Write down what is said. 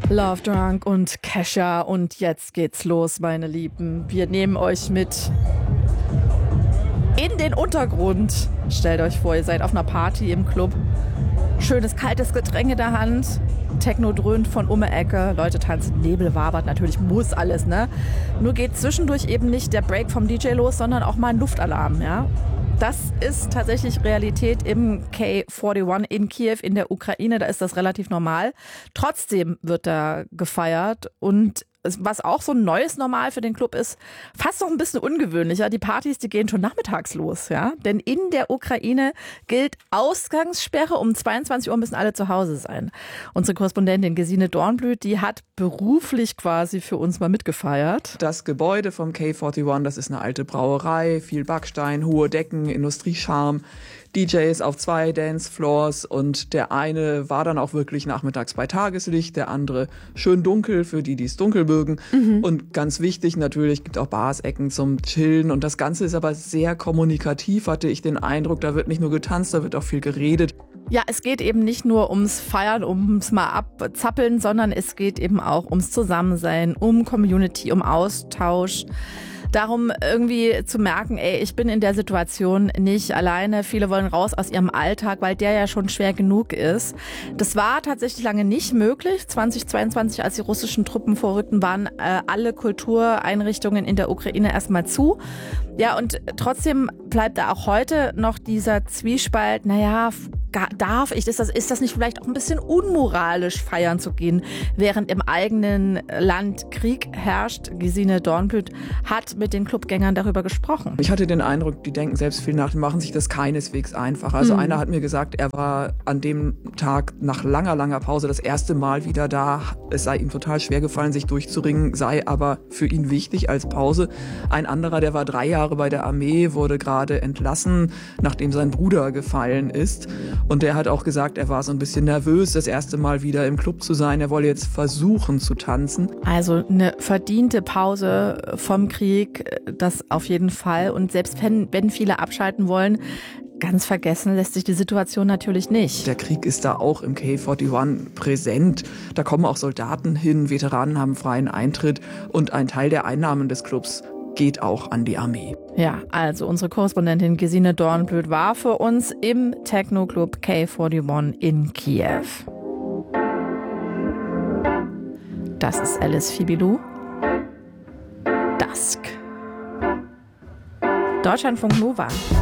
Love Drunk und Kesha und jetzt geht's los, meine Lieben. Wir nehmen euch mit in den Untergrund. Stellt euch vor, ihr seid auf einer Party im Club. Schönes kaltes Getränk in der Hand. Techno dröhnt von Ecke. Leute tanzen, Nebel wabert. Natürlich muss alles, ne? Nur geht zwischendurch eben nicht der Break vom DJ los, sondern auch mal ein Luftalarm, ja? Das ist tatsächlich Realität im K41 in Kiew in der Ukraine. Da ist das relativ normal. Trotzdem wird da gefeiert und was auch so ein neues Normal für den Club ist, fast noch ein bisschen ungewöhnlicher. Die Partys, die gehen schon nachmittags los, ja. Denn in der Ukraine gilt Ausgangssperre. Um 22 Uhr müssen alle zu Hause sein. Unsere Korrespondentin Gesine Dornblüt, die hat beruflich quasi für uns mal mitgefeiert. Das Gebäude vom K41, das ist eine alte Brauerei, viel Backstein, hohe Decken, Industriescharm. DJs auf 2 Dancefloors und der eine war dann auch wirklich nachmittags bei Tageslicht, der andere schön dunkel für die, die es dunkel mögen. Und ganz wichtig natürlich, gibt auch Bars, Ecken zum Chillen und das Ganze ist aber sehr kommunikativ, hatte ich den Eindruck, da wird nicht nur getanzt, da wird auch viel geredet. Ja, es geht eben nicht nur ums Feiern, ums mal abzappeln, sondern es geht eben auch ums Zusammensein, um Community, um Austausch. Darum irgendwie zu merken, ich bin in der Situation nicht alleine. Viele wollen raus aus ihrem Alltag, weil der ja schon schwer genug ist. Das war tatsächlich lange nicht möglich. 2022, als die russischen Truppen vorrückten, waren alle Kultureinrichtungen in der Ukraine erstmal zu. Ja, und trotzdem bleibt da auch heute noch dieser Zwiespalt, darf ich, ist das nicht vielleicht auch ein bisschen unmoralisch, feiern zu gehen, während im eigenen Land Krieg herrscht? Gesine Dornblüt hat mit den Clubgängern darüber gesprochen. Ich hatte den Eindruck, die denken selbst viel nach, die machen sich das keineswegs einfach. Also einer hat mir gesagt, er war an dem Tag nach langer Pause das erste Mal wieder da. Es sei ihm total schwer gefallen, sich durchzuringen, sei aber für ihn wichtig als Pause. Ein anderer, der war 3 Jahre bei der Armee, wurde gerade entlassen, nachdem sein Bruder gefallen ist. Und der hat auch gesagt, er war so ein bisschen nervös, das erste Mal wieder im Club zu sein. Er wolle jetzt versuchen zu tanzen. Also eine verdiente Pause vom Krieg, das auf jeden Fall. Und selbst wenn viele abschalten wollen, ganz vergessen lässt sich die Situation natürlich nicht. Der Krieg ist da auch im K41 präsent. Da kommen auch Soldaten hin, Veteranen haben freien Eintritt und ein Teil der Einnahmen des Clubs geht auch an die Armee. Ja, also unsere Korrespondentin Gesine Dornblüt war für uns im Techno-Club K41 in Kiew. Das ist Alice Fibilou. Dusk. Deutschlandfunk Nova.